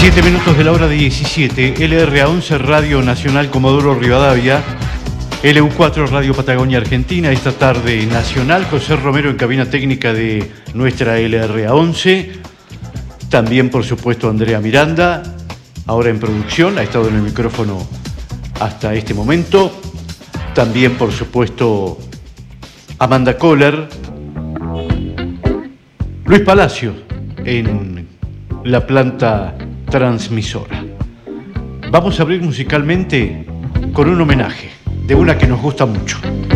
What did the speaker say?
7 minutos de la hora 17, LRA11 Radio Nacional Comodoro Rivadavia, LU4 Radio Patagonia Argentina, esta tarde nacional, José Romero en cabina técnica de nuestra LRA11, también por supuesto Andrea Miranda, ahora en producción, ha estado en el micrófono hasta este momento, también por supuesto Amanda Kohler, Luis Palacio en la planta transmisora. Vamos a abrir musicalmente con un homenaje de una que nos gusta mucho.